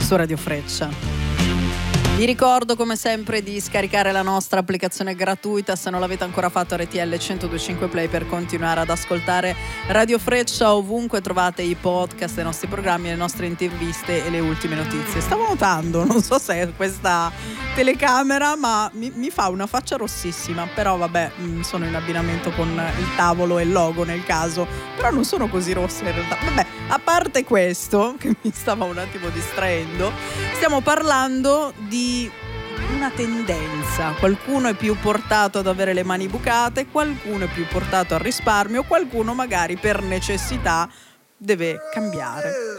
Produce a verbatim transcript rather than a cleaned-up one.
su Radio Freccia. Vi ricordo come sempre di scaricare la nostra applicazione gratuita se non l'avete ancora fatto, R T L centodue e cinque Play, per continuare ad ascoltare Radio Freccia ovunque trovate i podcast dei nostri programmi, le nostre interviste e le ultime notizie. Stavo notando, non so se è questa telecamera, ma mi, mi fa una faccia rossissima, però vabbè, mh, sono in abbinamento con il tavolo e il logo nel caso, però non sono così rossa in realtà. Vabbè, a parte questo, che mi stava un attimo distraendo, stiamo parlando di una tendenza. Qualcuno è più portato ad avere le mani bucate, qualcuno è più portato al risparmio, qualcuno magari per necessità deve cambiare.